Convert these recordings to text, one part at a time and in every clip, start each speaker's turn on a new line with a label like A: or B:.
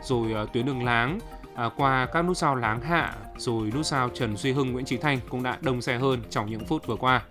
A: rồi tuyến đường Láng qua các nút giao Láng Hạ, rồi nút giao Trần Duy Hưng, Nguyễn Chí Thanh cũng đã đông xe hơn trong những phút vừa qua.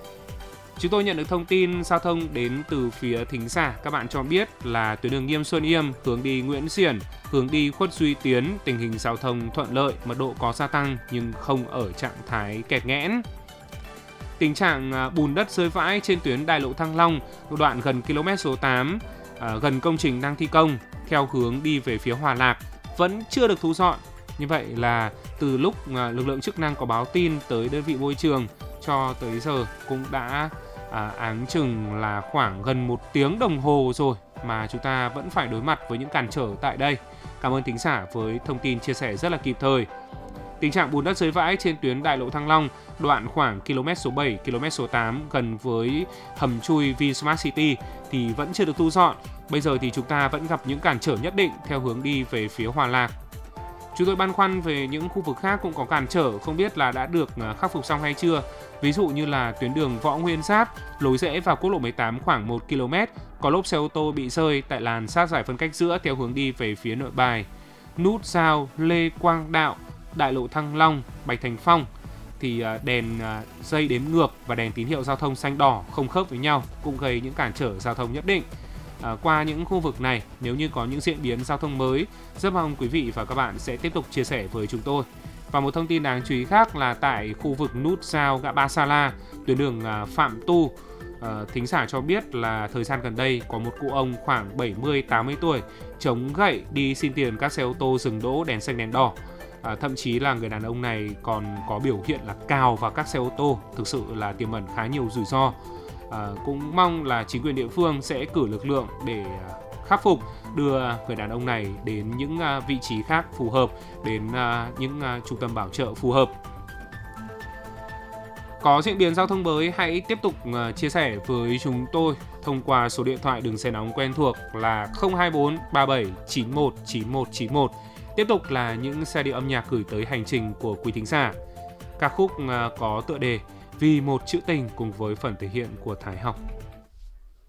A: Chúng tôi nhận được thông tin giao thông đến từ phía thính giả. Các bạn cho biết là tuyến đường Nghiêm Xuân Yêm hướng đi Nguyễn Xiển, hướng đi Khuất Duy Tiến, tình hình giao thông thuận lợi, mật độ có gia tăng nhưng không ở trạng thái kẹt nghẽn. Tình trạng bùn đất rơi vãi trên tuyến Đại lộ Thăng Long, đoạn gần km số 8, gần công trình đang thi công, theo hướng đi về phía Hòa Lạc vẫn chưa được thu dọn. Như vậy là từ lúc lực lượng chức năng có báo tin tới đơn vị môi trường cho tới giờ cũng đã áng chừng là khoảng gần 1 tiếng đồng hồ rồi mà chúng ta vẫn phải đối mặt với những cản trở tại đây. Cảm ơn thính giả với thông tin chia sẻ rất là kịp thời. Tình trạng bùn đất rơi vãi trên tuyến Đại lộ Thăng Long, đoạn khoảng km số 7, km số 8 gần với hầm chui VinSmart City thì vẫn chưa được thu dọn. Bây giờ thì chúng ta vẫn gặp những cản trở nhất định theo hướng đi về phía Hòa Lạc. Chúng tôi băn khoăn về những khu vực khác cũng có cản trở, không biết là đã được khắc phục xong hay chưa. Ví dụ như là tuyến đường Võ Nguyên Giáp, lối rẽ vào quốc lộ 18 khoảng 1 km, có lốp xe ô tô bị rơi tại làn sát giải phân cách giữa theo hướng đi về phía Nội Bài. Nút giao Lê Quang Đạo, Đại lộ Thăng Long, Bạch Thành Phong thì đèn dây đếm ngược và đèn tín hiệu giao thông xanh đỏ không khớp với nhau cũng gây những cản trở giao thông nhất định. Qua những khu vực này, nếu như có những diễn biến giao thông mới, rất mong quý vị và các bạn sẽ tiếp tục chia sẻ với chúng tôi. Và một thông tin đáng chú ý khác là tại khu vực nút giao ngã ba Sa La, tuyến đường Phạm Tu, thính giả cho biết là thời gian gần đây có một cụ ông khoảng 70-80 tuổi chống gậy đi xin tiền các xe ô tô dừng đỗ đèn xanh đèn đỏ. Thậm chí là người đàn ông này còn có biểu hiện là cào vào các xe ô tô, thực sự là tiềm ẩn khá nhiều rủi ro. Cũng mong là chính quyền địa phương sẽ cử lực lượng để khắc phục, đưa người đàn ông này đến những vị trí khác phù hợp, đến những trung tâm bảo trợ phù hợp. Có diễn biến giao thông mới, hãy tiếp tục chia sẻ với chúng tôi thông qua số điện thoại đường dây nóng quen thuộc là 024 37 91 91 91. Tiếp tục là những giai điệu âm nhạc gửi tới hành trình của quý thính giả. Ca khúc có tựa đề Vì một chữ tình cùng với phần thể hiện của Thái Học.